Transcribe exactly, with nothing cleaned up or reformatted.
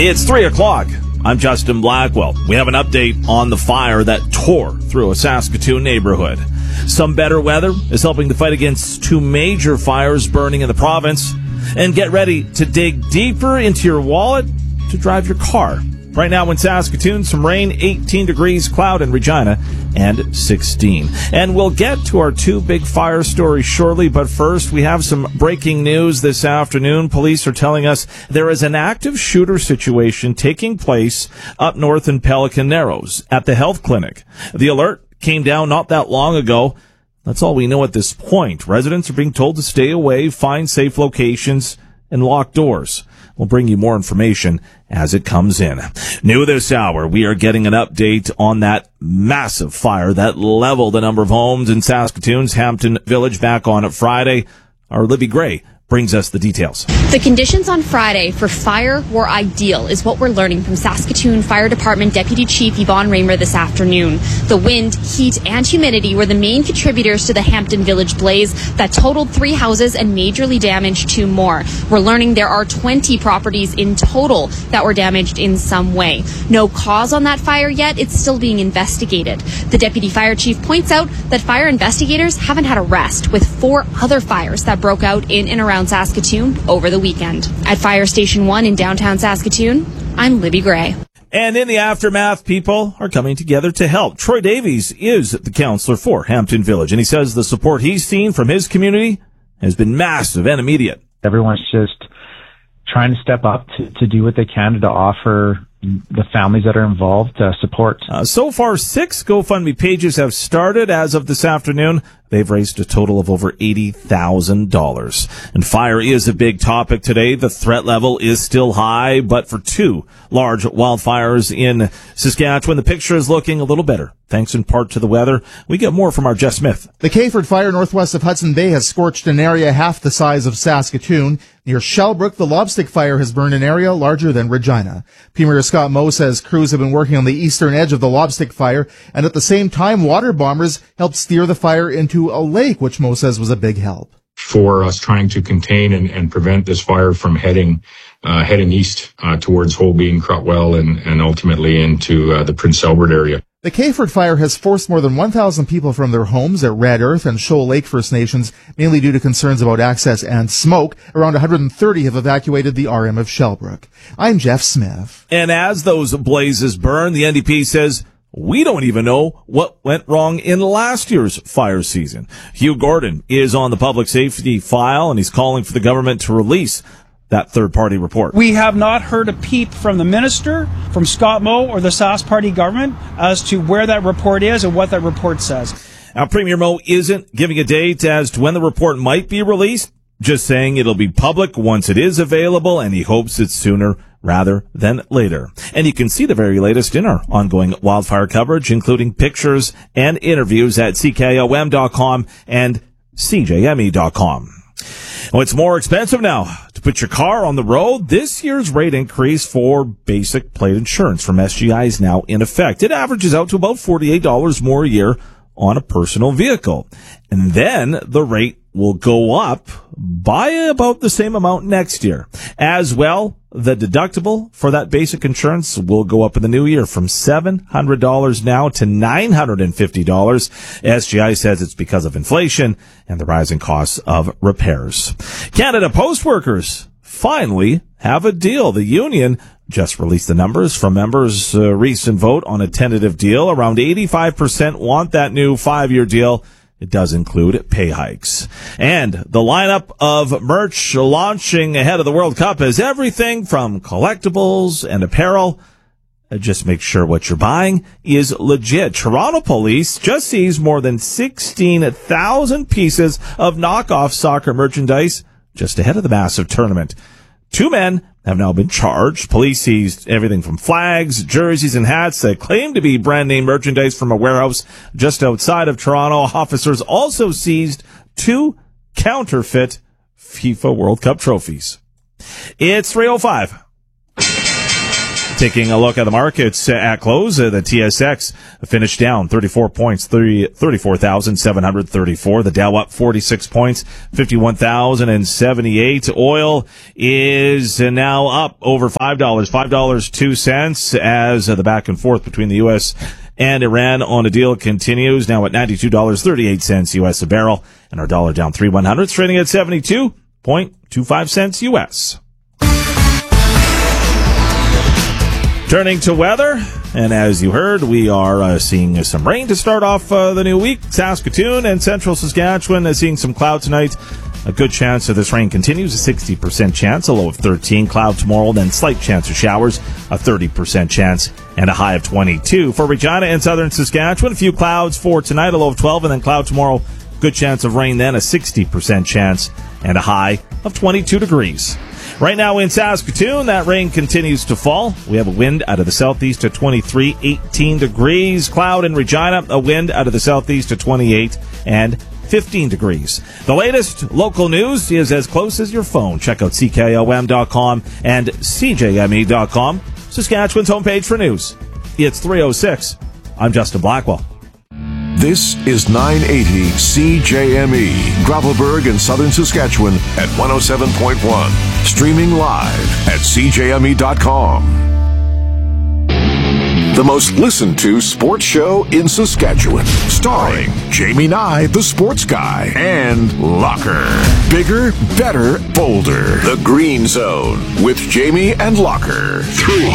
It's three o'clock. I'm Justin Blackwell. We have an update on the fire that tore through a Saskatoon neighborhood. Some better weather is helping to fight against two major fires burning in the province. And get ready to dig deeper into your wallet to drive your car. Right now in Saskatoon, some rain, eighteen degrees, cloud in Regina, and sixteen. And we'll get to our two big fire stories shortly, but first we have some breaking news this afternoon. Police are telling us there is an active shooter situation taking place up north in Pelican Narrows at the health clinic. The alert came down not that long ago. That's all we know at this point. Residents are being told to stay away, find safe locations, and lock doors. We'll bring you more information as it comes in. New this hour, we are getting an update on that massive fire that leveled a number of homes in Saskatoon's Hampton Village back on Friday. Our Libby Gray brings us the details. The conditions on Friday for fire were ideal, is what we're learning from Saskatoon Fire Department Deputy Chief Yvonne Raymer this afternoon. The wind, heat, and humidity were the main contributors to the Hampton Village blaze that totaled three houses and majorly damaged two more. We're learning there are twenty properties in total that were damaged in some way. No cause on that fire yet. It's still being investigated. The Deputy Fire Chief points out that fire investigators haven't had a rest, with four other fires that broke out in and around Saskatoon over the weekend. At Fire Station one in downtown Saskatoon, I'm Libby Gray. And in the aftermath, people are coming together to help. Troy Davies is the counselor for Hampton Village, and he says the support he's seen from his community has been massive and immediate. Everyone's just trying to step up to, to do what they can to offer the families that are involved uh, support. Uh, so far, six GoFundMe pages have started as of this afternoon. They've raised a total of over eighty thousand dollars. And fire is a big topic today. The threat level is still high, but for two large wildfires in Saskatchewan, the picture is looking a little better, thanks in part to the weather. We get more from our Jess Smith. The Kayford Fire northwest of Hudson Bay has scorched an area half the size of Saskatoon. Near Shellbrook, the Lobstick Fire has burned an area larger than Regina. Premier Scott Moe says crews have been working on the eastern edge of the Lobstick Fire, and at the same time, water bombers helped steer the fire into a lake, which Moe says was a big help. For us trying to contain and, and prevent this fire from heading uh, heading east uh, towards Holbein, Crutwell, and, and ultimately into uh, the Prince Albert area. The Kayford Fire has forced more than one thousand people from their homes at Red Earth and Shoal Lake First Nations, mainly due to concerns about access and smoke. Around one hundred thirty have evacuated the R M of Shellbrook. I'm Jeff Smith. And as those blazes burn, the N D P says, we don't even know what went wrong in last year's fire season. Hugh Gordon is on the public safety file, and he's calling for the government to release that third-party report. We have not heard a peep from the minister, from Scott Moe, or the Sask Party government as to where that report is and what that report says. Now, Premier Moe isn't giving a date as to when the report might be released, just saying it'll be public once it is available, and he hopes it's sooner rather than later. And you can see the very latest in our ongoing wildfire coverage, including pictures and interviews at C K O M dot com and C J M E dot com. Oh, it's more expensive now to put your car on the road. This year's rate increase for basic plate insurance from S G I is now in effect. It averages out to about forty-eight dollars more a year on a personal vehicle. And then the rate will go up by about the same amount next year. As well, the deductible for that basic insurance will go up in the new year from seven hundred dollars now to nine hundred fifty dollars. S G I says it's because of inflation and the rising costs of repairs. Canada Post workers finally have a deal. The union just released the numbers from members' uh, recent vote on a tentative deal. Around eighty-five percent want that new five-year deal. It does include pay hikes. And the lineup of merch launching ahead of the World Cup is everything from collectibles and apparel. Just make sure what you're buying is legit. Toronto police just seized more than sixteen thousand pieces of knockoff soccer merchandise just ahead of the massive tournament. Two men have now been charged. Police seized everything from flags, jerseys, and hats that claim to be brand name merchandise from a warehouse just outside of Toronto. Officers also seized two counterfeit FIFA World Cup trophies. It's three oh five. Taking a look at the markets at close, uh, the T S X finished down thirty-four points, thirty-four thousand seven hundred thirty-four. The Dow up forty-six points, fifty-one thousand seventy-eight. Oil is now up over five dollars, five dollars and two cents as uh, the back and forth between the U S and Iran on a deal continues, now at ninety-two dollars and thirty-eight cents U S a barrel, and our dollar down three one hundredths, trading at seventy-two point two five cents U S. Turning to weather, and as you heard, we are uh, seeing some rain to start off uh, the new week. Saskatoon and central Saskatchewan uh, seeing some cloud tonight. A good chance of this rain continues, a sixty percent chance, a low of thirteen. Cloud tomorrow, then slight chance of showers, a thirty percent chance, and a high of twenty-two. For Regina and southern Saskatchewan, a few clouds for tonight, a low of twelve, and then cloud tomorrow, good chance of rain then, a sixty percent chance, and a high of twenty-two degrees. Right now in Saskatoon, that rain continues to fall. We have a wind out of the southeast at twenty-three, eighteen degrees. Cloud in Regina, a wind out of the southeast at twenty-eight and fifteen degrees. The latest local news is as close as your phone. Check out C K O M dot com and C J M E dot com, Saskatchewan's homepage for news. It's three oh six. I'm Justin Blackwell. This is nine eighty C J M E, Gravelburg in southern Saskatchewan at one oh seven point one. Streaming live at C J M E dot com. The most listened to sports show in Saskatchewan. Starring Jamie Nye, the sports guy, and Locker. Bigger, better, bolder. The Green Zone with Jamie and Locker. Three.